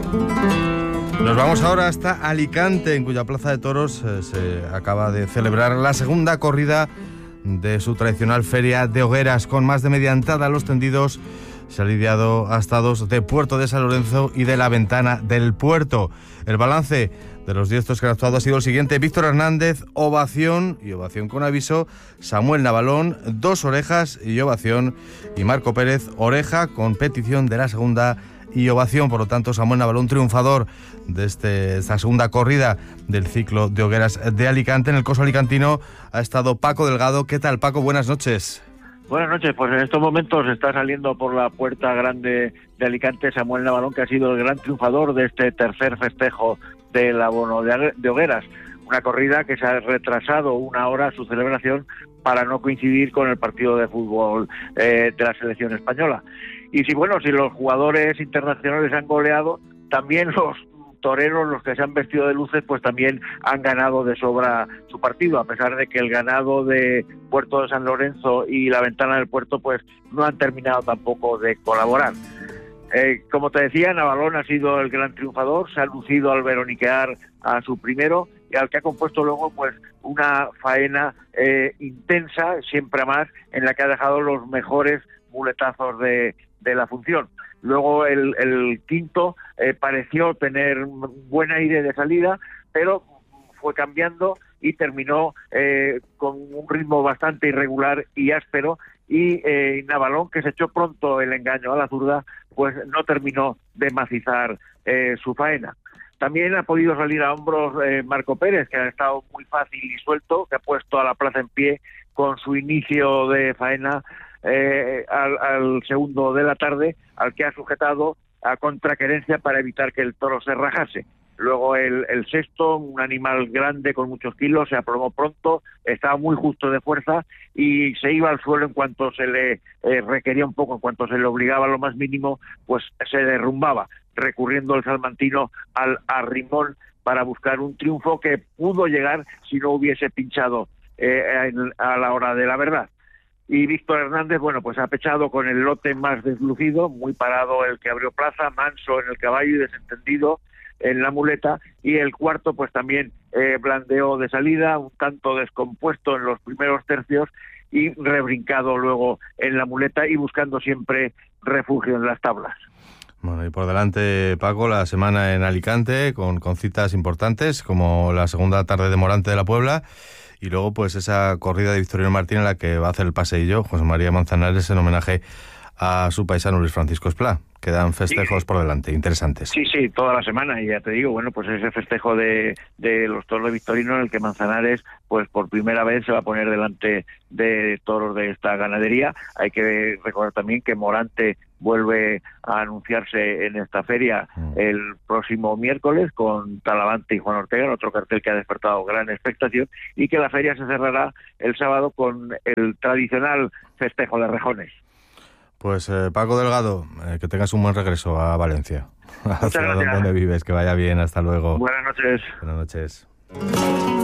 Nos vamos ahora hasta Alicante, en cuya plaza de toros se acaba de celebrar la segunda corrida de su tradicional feria de hogueras. Con más de media entrada a los tendidos se ha lidiado astados de Puerto de San Lorenzo y de la Ventana del Puerto. El balance de los diestros que han actuado ha sido el siguiente: Víctor Hernández, ovación y ovación con aviso; Samuel Navalón, 2 orejas y ovación; y Marco Pérez, oreja con petición de la segunda y ovación. Por lo tanto, Samuel Navalón, triunfador de esta segunda corrida del ciclo de hogueras de Alicante. En el coso alicantino ha estado Paco Delgado. ¿Qué tal, Paco? Buenas noches. Buenas noches. Pues en estos momentos está saliendo por la puerta grande de Alicante Samuel Navalón, que ha sido el gran triunfador de este tercer festejo del abono de hogueras. Una corrida que se ha retrasado 1 hora su celebración para no coincidir con el partido de fútbol de la selección española. Y si los jugadores internacionales han goleado, también los toreros, los que se han vestido de luces, pues también han ganado de sobra su partido, a pesar de que el ganado de Puerto de San Lorenzo y la Ventana del Puerto pues no han terminado tampoco de colaborar. Como te decía, Navalón ha sido el gran triunfador, se ha lucido al veroniquear a su primero y al que ha compuesto luego pues una faena intensa, siempre a más, en la que ha dejado los mejores muletazos de la función. Luego el quinto pareció tener buen aire de salida, pero fue cambiando y terminó con un ritmo bastante irregular y áspero, y Navalón, que se echó pronto el engaño a la zurda, pues no terminó de macizar su faena. También ha podido salir a hombros Marco Pérez, que ha estado muy fácil y suelto, que ha puesto a la plaza en pie con su inicio de faena al segundo de la tarde, al que ha sujetado a contraquerencia para evitar que el toro se rajase. Luego el sexto, un animal grande con muchos kilos, se aplomó pronto, estaba muy justo de fuerza y se iba al suelo en cuanto se le requería un poco, en cuanto se le obligaba a lo más mínimo, pues se derrumbaba, recurriendo el salmantino al arrimón para buscar un triunfo que pudo llegar si no hubiese pinchado a la hora de la verdad. Y Víctor Hernández, pues ha pechado con el lote más deslucido, muy parado el que abrió plaza, manso en el caballo y desentendido en la muleta, y el cuarto pues también blandeó de salida, un tanto descompuesto en los primeros tercios y rebrincado luego en la muleta y buscando siempre refugio en las tablas. Bueno, y por delante, Paco, la semana en Alicante con citas importantes, como la segunda tarde de Morante de la Puebla, y luego pues esa corrida de Victorino Martín en la que va a hacer el paseillo José María Manzanares en homenaje a su paisano Luis Francisco Esplá. Quedan festejos por delante, interesantes. Sí, toda la semana, y ya te digo, pues ese festejo de los toros de Victorino, en el que Manzanares, pues por primera vez se va a poner delante de toros de esta ganadería. Hay que recordar también que Morante vuelve a anunciarse en esta feria el próximo miércoles con Talavante y Juan Ortega, en otro cartel que ha despertado gran expectación, y que la feria se cerrará el sábado con el tradicional festejo de rejones. Pues Paco Delgado, que tengas un buen regreso a Valencia. Muchas gracias. Donde vives, que vaya bien, hasta luego. Buenas noches. Buenas noches.